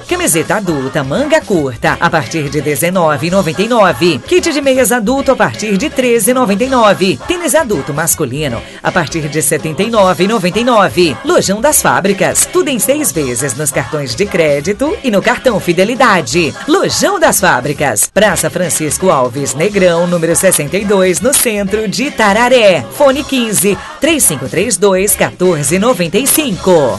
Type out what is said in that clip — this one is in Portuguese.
Camiseta adulta manga curta a partir de R$19,99. Kit de meias adulto a partir de R$13,99. Tênis adulto masculino a partir de R$79,99. Lojão das Fábricas, tudo em 6 vezes nos cartões de crédito e no cartão Fidelidade. Lojão das Fábricas, Praça Francisco Alves Negrão, número 62, no centro de Itararé. Fone 15 3532 1495.